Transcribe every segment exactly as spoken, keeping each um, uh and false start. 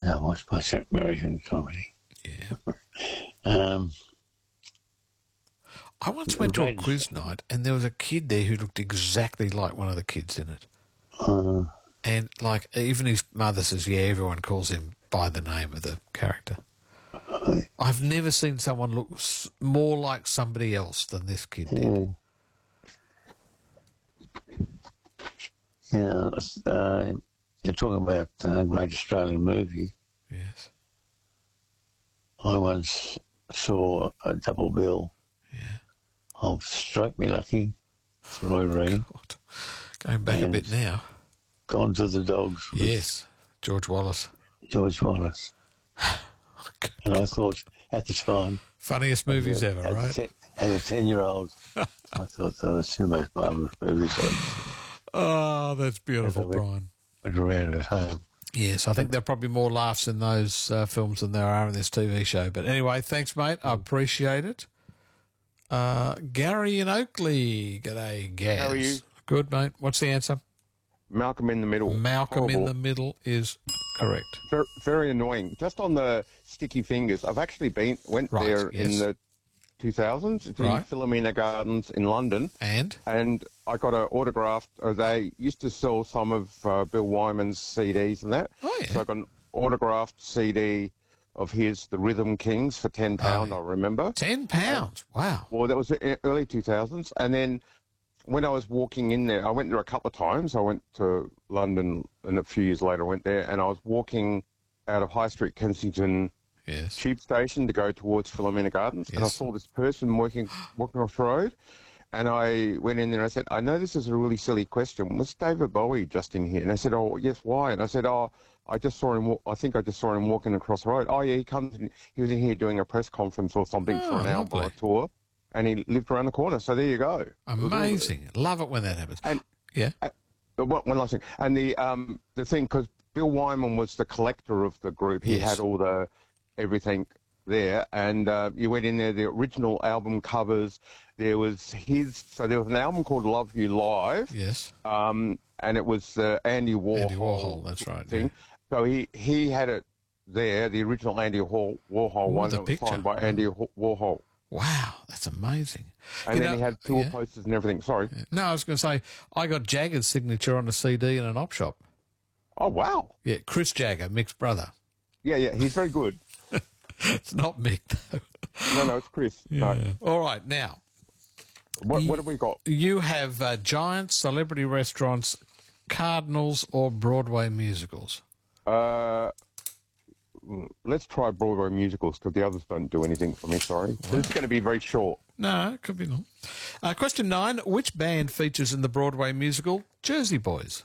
I watch much American comedy. Yeah. Um, I once went to a quiz night and there was a kid there who looked exactly like one of the kids in it. uh, And, like, even his mother says, yeah, everyone calls him by the name of the character. I've never seen someone look more like somebody else than this kid did. Yeah, uh, you're talking about a great Australian movie. Yes. I once saw a double bill Yeah. of Strike Me Lucky, Roy Reid. God. Going back a bit now. Gone to the Dogs. Yes, George Wallace. George Wallace. And I thought, at the time... Funniest movies ever, as right? A ten, as a ten-year-old, I thought that was two most marvellous movies. Oh, that's beautiful, went, Brian. Went around at home. Yes, I think there are probably more laughs in those uh, films than there are in this T V show. But anyway, thanks, mate. I appreciate it. Uh, Gary in Oakley. G'day, Gaz. How are you? Good, mate. What's the answer? Malcolm in the Middle. Malcolm Horrible. in the Middle is correct. Very, very annoying. Just on the sticky fingers, I've actually been went Right, there yes. in the two thousands, to Right. Philomena Gardens in London, And? and I got an autographed. Uh, they used to sell some of uh, Bill Wyman's C Ds and that. Oh, yeah. So I got an autographed C D of his, The Rhythm Kings, for ten pounds. Oh, I remember. Ten pounds. Wow. Well, that was the early two thousands, and then when I was walking in there, I went there a couple of times. I went to London, and a few years later I went there, and I was walking out of High Street, Kensington Yes. Tube Station to go towards Philomena Gardens, and I Yes. saw this person walking, walking off the road, and I went in there and I said, I know this is a really silly question. Was David Bowie just in here? And they said, oh, yes, why? And I said, oh, I just saw him, wa- I think I just saw him walking across the road. Oh, yeah, he comes in, he was in here doing a press conference or something Oh, for an album lovely. or a tour, and he lived around the corner. So there you go. Amazing. Love it when that happens. And yeah. uh, one one last thing, and the um the thing, because Bill Wyman was the collector of the group, he Yes. had all the everything there, and uh, you went in there, the original album covers. There was his, so there was an album called Love You Live, Yes. um, and it was uh, Andy Warhol. Andy Warhol, that's right. Thing. Yeah. So he he had it there, the original Andy Hall, Warhol Ooh, one the that was picture. signed by Andy Ho- Warhol, Wow, that's amazing. and You then know- he had tour yeah. posters and everything. Sorry. No, I was going to say, I got Jagger's signature on a C D in an op shop. Oh wow. Yeah, Chris Jagger, Mick's brother. Yeah, yeah, he's very good. It's not Mick, though. No, no, it's Chris. No. All right, now, What what have we got? you have uh, Giants, celebrity restaurants, Cardinals, or Broadway musicals. Uh, let's try Broadway musicals, because the others don't do anything for me, sorry. This is going to be very short. No, it could be not. Uh, question nine, which band features in the Broadway musical Jersey Boys?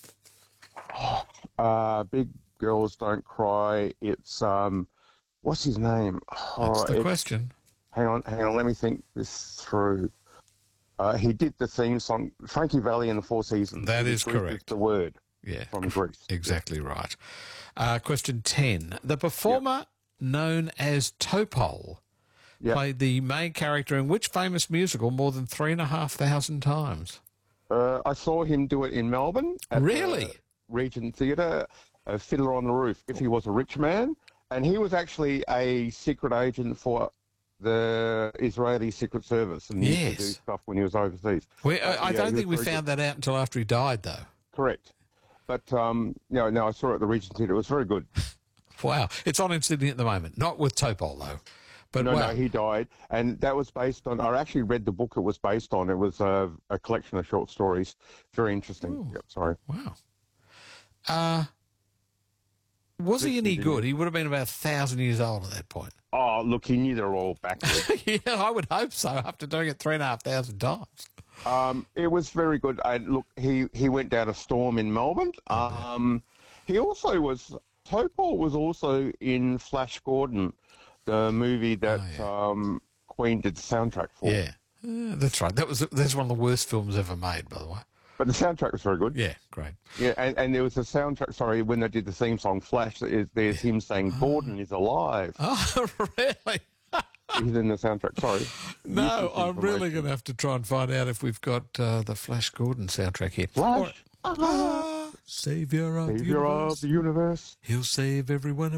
Uh, Big Girls Don't Cry. It's, um, what's his name? Oh, That's the it's- question. Hang on, hang on, let me think this through. Uh, he did the theme song, Frankie Valli and the Four Seasons. That Greece is correct. Is the word Yeah, from Greece. exactly right. Uh, question ten, the performer known as Topol Yep. played the main character in which famous musical more than three and a half thousand times? Uh, I saw him do it in Melbourne. At Really? the Regent Theatre, a Fiddler on the Roof, if he was a rich man. And he was actually a secret agent for the Israeli Secret Service, and he used to do Yes. stuff when he was overseas. We, I, I Uh, yeah, don't he think we was very found that out until after he died, though. Correct. But, um, no, no, I saw it at the Regent Theatre. It was very good. Wow. It's on in Sydney at the moment. Not with Topol, though. But no, wow. no, he died. And that was based on, I actually read the book it was based on. It was a, a collection of short stories. Very interesting. Yep, sorry. Wow. Uh, was he any good? He would have been about a thousand years old at that point. Oh, look, he knew they were all backwards. Yeah, I would hope so, after doing it three and a half thousand times. Um, it was very good. I, look, he, he went down a storm in Melbourne. Um, he also was, Topol was also in Flash Gordon, the movie that Oh, yeah. um, Queen did the soundtrack for. Yeah. Uh, that's right. That was that's one of the worst films ever made, by the way. But the soundtrack was very good. Yeah, great. Yeah, and, and there was a soundtrack, sorry, when they did the theme song Flash, is, there's him saying, Gordon is alive. Oh, really? He's in the soundtrack, sorry. No, Useless I'm really information. going to have to try and find out if we've got uh, the Flash Gordon soundtrack here. Flash, Ah, Savior of the savior universe. of the universe. He'll save everyone